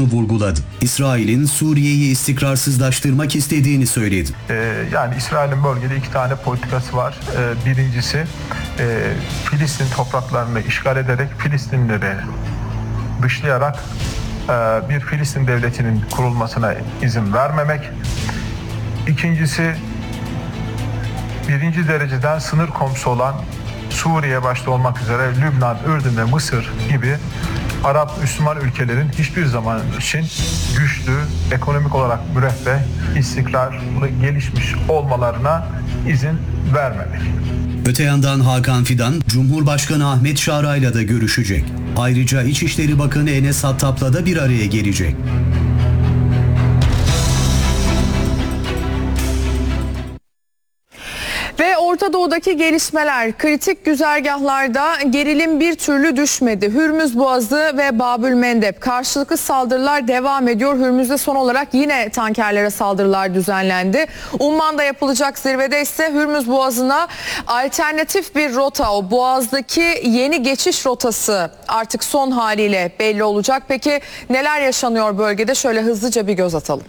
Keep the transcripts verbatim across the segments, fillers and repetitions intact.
vurguladı. İsrail'in Suriye'yi istikrarsızlaştırmak istediğini söyledi. Ee, yani İsrail'in bölgede iki tane politikası var. Ee, birincisi e, Filistin topraklarını işgal ederek Filistinleri dışlayarak e, bir Filistin devletinin kurulmasına izin vermemek. İkincisi birinci dereceden sınır komşusu olan Suriye başta olmak üzere Lübnan, Ürdün ve Mısır gibi Arap Müslüman ülkelerin hiçbir zaman için güçlü, ekonomik olarak müreffeh, istikrarlı, gelişmiş olmalarına izin vermemek. Öte yandan Hakan Fidan, Cumhurbaşkanı Ahmet Şara'yla da görüşecek. Ayrıca İçişleri Bakanı Enes Hattab'la da bir araya gelecek. Ve Orta Doğu'daki gelişmeler, kritik güzergahlarda gerilim bir türlü düşmedi. Hürmüz Boğazı ve Babülmendeb karşılıklı saldırılar devam ediyor. Hürmüz'de son olarak yine tankerlere saldırılar düzenlendi. Umman'da yapılacak zirvede ise Hürmüz Boğazı'na alternatif bir rota, o boğazdaki yeni geçiş rotası artık son haliyle belli olacak. Peki neler yaşanıyor bölgede? Şöyle hızlıca bir göz atalım.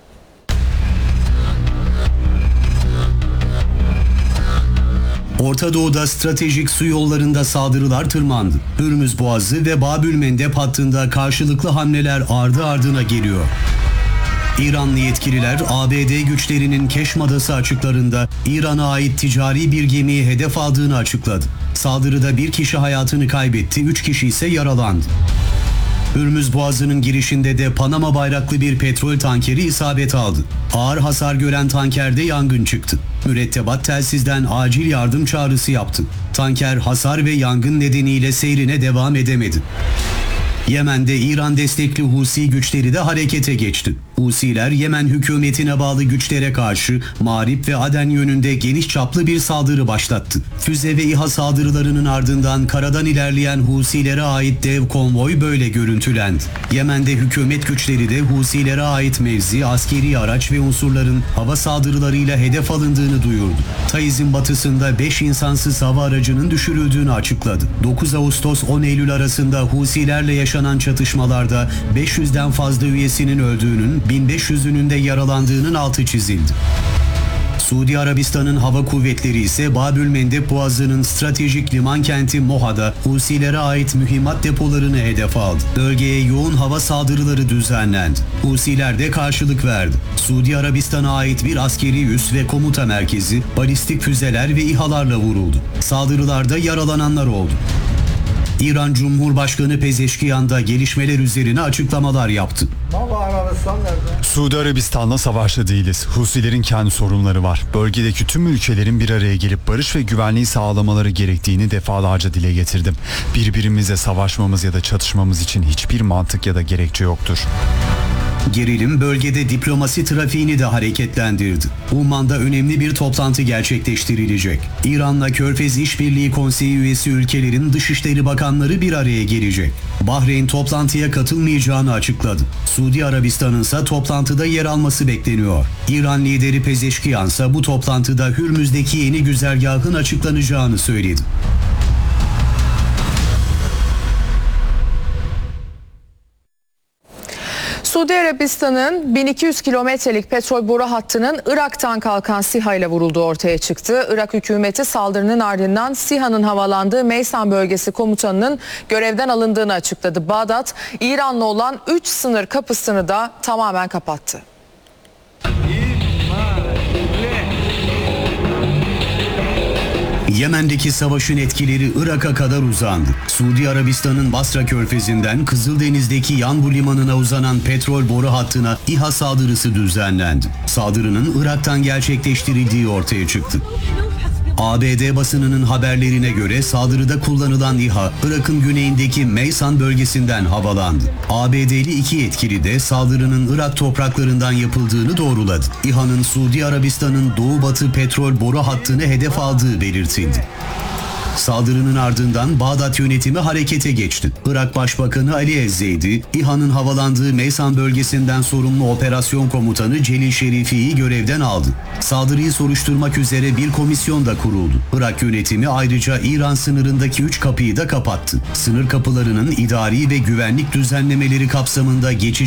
Orta Doğu'da stratejik su yollarında saldırılar tırmandı. Hürmüz Boğazı ve Babülmendeb hattında karşılıklı hamleler ardı ardına geliyor. İranlı yetkililer A B D güçlerinin Keşm Adası açıklarında İran'a ait ticari bir gemiyi hedef aldığını açıkladı. Saldırıda bir kişi hayatını kaybetti, üç kişi ise yaralandı. Hürmüz Boğazı'nın girişinde de Panama bayraklı bir petrol tankeri isabet aldı. Ağır hasar gören tankerde yangın çıktı. Mürettebat telsizden acil yardım çağrısı yaptı. Tanker hasar ve yangın nedeniyle seyrine devam edemedi. Yemen'de İran destekli Husi güçleri de harekete geçti. Husiler Yemen hükümetine bağlı güçlere karşı Mağrip ve Aden yönünde geniş çaplı bir saldırı başlattı. Füze ve İHA saldırılarının ardından karadan ilerleyen Husilere ait dev konvoy böyle görüntülendi. Yemen'de hükümet güçleri de Husilere ait mevzi, askeri araç ve unsurların hava saldırılarıyla hedef alındığını duyurdu. Taiz'in batısında beş insansız hava aracının düşürüldüğünü açıkladı. dokuz Ağustos on Eylül arasında Husilerle yaşanan çatışmalarda beş yüzden fazla üyesinin öldüğünün, bin beş yüzünün de yaralandığının altı çizildi. Suudi Arabistan'ın hava kuvvetleri ise Babülmendeb Boğazı'nın stratejik liman kenti Moha'da Husilere ait mühimmat depolarını hedef aldı. Bölgeye yoğun hava saldırıları düzenlendi. Husiler de karşılık verdi. Suudi Arabistan'a ait bir askeri üs ve komuta merkezi balistik füzeler ve İHA'larla vuruldu. Saldırılarda yaralananlar oldu. İran Cumhurbaşkanı Pezeşkiyan da gelişmeler üzerine açıklamalar yaptı. Suudi Arabistan'la savaşta değiliz. Husilerin kendi sorunları var. Bölgedeki tüm ülkelerin bir araya gelip barış ve güvenliği sağlamaları gerektiğini defalarca dile getirdim. Birbirimizle savaşmamız ya da çatışmamız için hiçbir mantık ya da gerekçe yoktur. Gerilim bölgede diplomasi trafiğini de hareketlendirdi. Umman'da önemli bir toplantı gerçekleştirilecek. İran'la Körfez İşbirliği Konseyi üyesi ülkelerin Dışişleri Bakanları bir araya gelecek. Bahreyn toplantıya katılmayacağını açıkladı. Suudi Arabistan'ın ise toplantıda yer alması bekleniyor. İran lideri Pezeşkiyan ise bu toplantıda Hürmüz'deki yeni güzergahın açıklanacağını söyledi. Suudi Arabistan'ın bin iki yüz kilometrelik petrol boru hattının Irak'tan kalkan SİHA ile vurulduğu ortaya çıktı. Irak hükümeti saldırının ardından SİHA'nın havalandığı Meysan bölgesi komutanının görevden alındığını açıkladı. Bağdat, İran'la olan üç sınır kapısını da tamamen kapattı. Yemen'deki savaşın etkileri Irak'a kadar uzandı. Suudi Arabistan'ın Basra Körfezi'nden Kızıldeniz'deki Yanbu limanına uzanan petrol boru hattına İHA saldırısı düzenlendi. Saldırının Irak'tan gerçekleştirildiği ortaya çıktı. A B D basınının haberlerine göre saldırıda kullanılan İHA, Irak'ın güneyindeki Meysan bölgesinden havalandı. A B D'li iki yetkili de saldırının Irak topraklarından yapıldığını doğruladı. İHA'nın Suudi Arabistan'ın doğu-batı petrol boru hattını hedef aldığı belirtildi. Saldırının ardından Bağdat yönetimi harekete geçti. Irak Başbakanı Ali Ezzeydi, İHA'nın havalandığı Meysan bölgesinden sorumlu operasyon komutanı Celil Şerifi'yi görevden aldı. Saldırıyı soruşturmak üzere bir komisyon da kuruldu. Irak yönetimi ayrıca İran sınırındaki üç kapıyı da kapattı. Sınır kapılarının idari ve güvenlik düzenlemeleri kapsamında geçici